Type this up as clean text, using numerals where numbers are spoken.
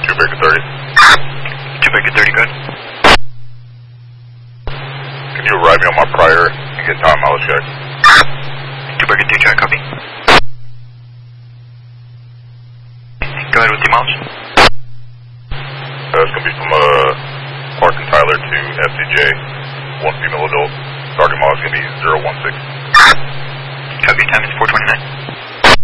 Baker 30. 2 Baker 30, good. Can you arrive me on my prior and get time mileage check? 2 Baker 2, check, copy. Go ahead with the mileage. It's going to be from Park and Tyler to FCJ, 1 female adult. Target mileage is going to be 016. Copy, time is 4:29.